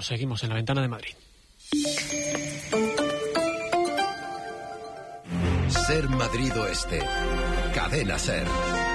nosotros seguimos en La Ventana de Madrid. Ser Madrid Oeste. Cadena Ser.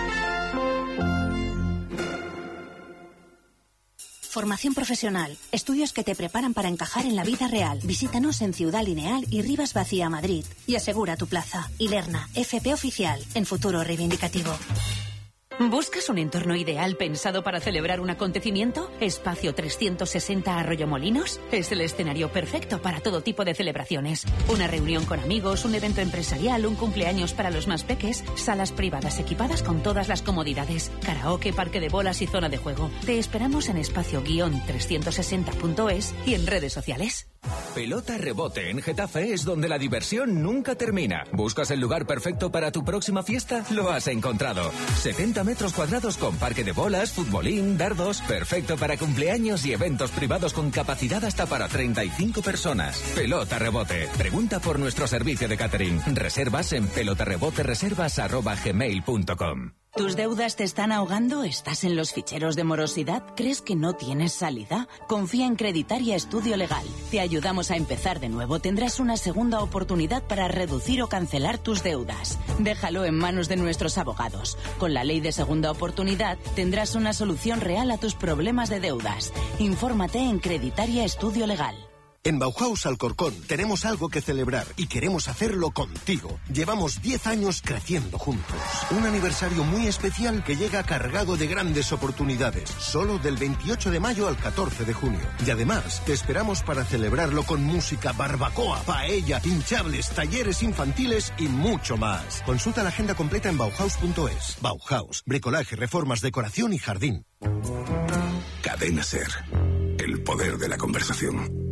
Formación profesional. Estudios que te preparan para encajar en la vida real. Visítanos en Ciudad Lineal y Rivas Vacía, Madrid. Y asegura tu plaza. Ilerna, FP Oficial, en futuro reivindicativo. ¿Buscas un entorno ideal pensado para celebrar un acontecimiento? Espacio 360 Arroyomolinos es el escenario perfecto para todo tipo de celebraciones. Una reunión con amigos, un evento empresarial, un cumpleaños para los más peques, salas privadas equipadas con todas las comodidades, karaoke, parque de bolas y zona de juego. Te esperamos en espacio-360.es y en redes sociales. Pelota Rebote en Getafe es donde la diversión nunca termina. ¿Buscas el lugar perfecto para tu próxima fiesta? Lo has encontrado. 70 metros cuadrados con parque de bolas, futbolín, dardos. Perfecto para cumpleaños y eventos privados con capacidad hasta para 35 personas. Pelota Rebote. Pregunta por nuestro servicio de catering. Reservas en pelotarrebotereservas@gmail.com. ¿Tus deudas te están ahogando? ¿Estás en los ficheros de morosidad? ¿Crees que no tienes salida? Confía en Creditaria Estudio Legal. Te ayudamos a empezar de nuevo. Tendrás una segunda oportunidad para reducir o cancelar tus deudas. Déjalo en manos de nuestros abogados. Con la ley de segunda oportunidad tendrás una solución real a tus problemas de deudas. Infórmate en Creditaria Estudio Legal. En Bauhaus Alcorcón tenemos algo que celebrar y queremos hacerlo contigo. Llevamos 10 años creciendo juntos. Un aniversario muy especial que llega cargado de grandes oportunidades. Solo del 28 de mayo al 14 de junio. Y además, te esperamos para celebrarlo con música, barbacoa, paella, hinchables, talleres infantiles y mucho más. Consulta la agenda completa en Bauhaus.es. Bauhaus, bricolaje, reformas, decoración y jardín. Cadena Ser. El poder de la conversación.